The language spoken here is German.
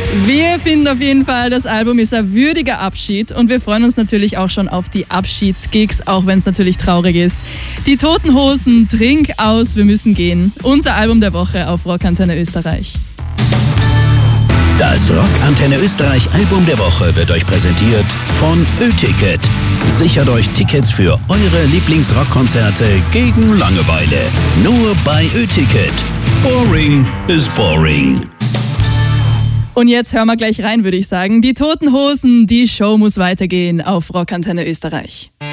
Wir finden auf jeden Fall, das Album ist ein würdiger Abschied und wir freuen uns natürlich auch schon auf die Abschiedsgigs, auch wenn es natürlich traurig ist. Die Toten Hosen, Trink aus, wir müssen gehen. Unser Album der Woche auf Rockantenne Österreich. Das Rockantenne Österreich Album der Woche wird euch präsentiert von Ö-Ticket. Sichert euch Tickets für eure Lieblingsrockkonzerte gegen Langeweile. Nur bei Ö-Ticket. Boring is boring. Und jetzt hören wir gleich rein, würde ich sagen. Die Toten Hosen, die Show muss weitergehen auf Rockantenne Österreich.